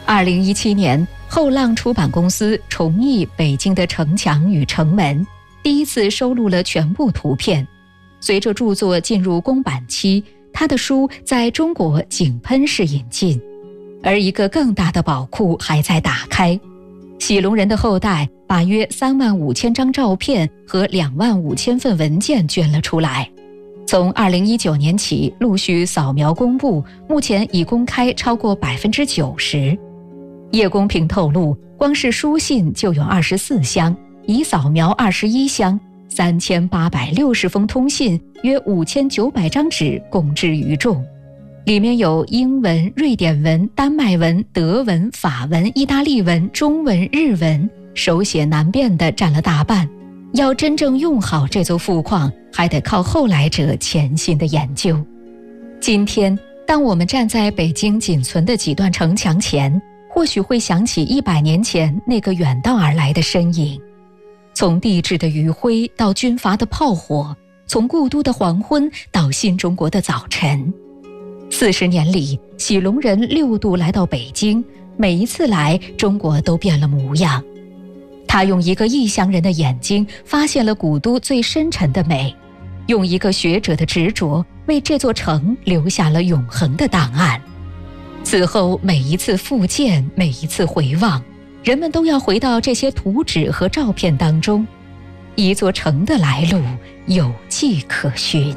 2017年，后浪出版公司重译北京的城墙与城门，第一次收录了全部图片。随着著作进入公版期，他的书在中国井喷式引进，而一个更大的宝库还在打开。喜龙人的后代把约35000张照片和25000份文件捐了出来。从2019年起陆续扫描公布，目前已公开超过90%。叶公平透露，光是书信就有24箱，已扫描21箱，3860封通信，约5900张纸公之于众。里面有英文、瑞典文、丹麦文、德文、法文、意大利文、中文、日文，手写难辨的占了大半。要真正用好这座富矿，还得靠后来者潜心的研究。今天，当我们站在北京仅存的几段城墙前，或许会想起100年前那个远道而来的身影。从帝制的余晖到军阀的炮火，从故都的黄昏到新中国的早晨。40年里，喜龙人6度来到北京，每一次来，中国都变了模样。他用一个异乡人的眼睛发现了古都最深沉的美，用一个学者的执着为这座城留下了永恒的档案。此后每一次复建，每一次回望，人们都要回到这些图纸和照片当中，一座城的来路有迹可循。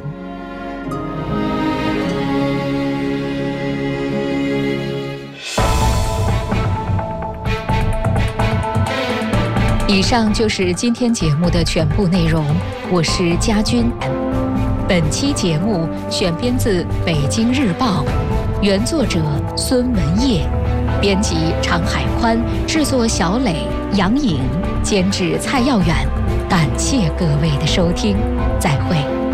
以上就是今天节目的全部内容，我是佳君。本期节目选编自《北京日报》，原作者孙文业，编辑常海宽，制作小磊、杨颖，监制蔡耀远。感谢各位的收听，再会。